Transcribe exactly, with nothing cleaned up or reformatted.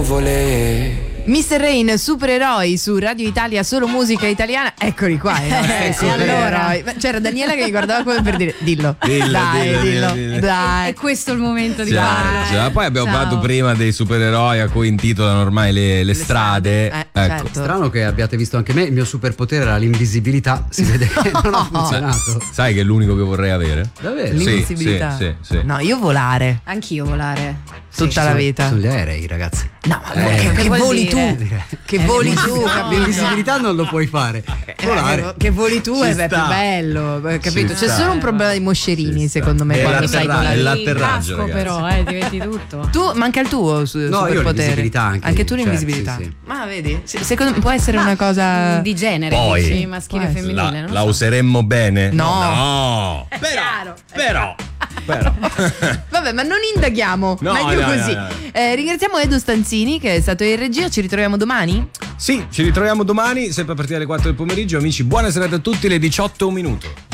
nuvole. mister Rain, supereroi su Radio Italia, solo musica italiana. Eccoli qua. Eh, e allora? C'era Daniela che mi guardava come per dire dillo. Dillo, dai, dillo, dillo, dillo, dillo. dai. È questo il momento di Già, farlo. già. Poi abbiamo Ciao. parlato prima dei supereroi a cui intitolano ormai le, le, Le strade. strade. Eh, ecco. certo. Strano che abbiate visto anche me, il mio superpotere era l'invisibilità, si vede che non ha funzionato. Sai che è l'unico che vorrei avere? Davvero? Sì, L'invincibilità. sì, sì, sì. No, io volare Anch'io volare. tutta la vita. Sono gli aerei, ragazzi. No, ma Eh, che, che vuol voli dire? tu? Che voli tu, capito? L'invisibilità non lo puoi fare. Volare. Eh, che voli tu Ci è beh, sta. più bello, capito? Ci C'è sta. solo un problema di moscerini, Ci sta. secondo me, È quando sai l'atterra- volare. è Il l'atterraggio, casco ragazzi. però, eh, diventi tutto. Tu manca il tuo su, No, io superpotere. l'invisibilità anche. Anche tu Cioè, l'invisibilità. sì, sì. Ma vedi? Se- Secondo me può essere una cosa Di genere, Poi- dici, maschile e Può femminile, La, non lo la so. useremmo bene? No. No. È Però, chiaro, è però, però. Vabbè, ma non indaghiamo, No, meglio no, così. no, no. Eh, ringraziamo Edo Stanzini che è stato in regia. Ci ritroviamo domani? Sì, ci ritroviamo domani, sempre a partire dalle quattro del pomeriggio. Amici, buona serata a tutti, le diciotto e un minuto.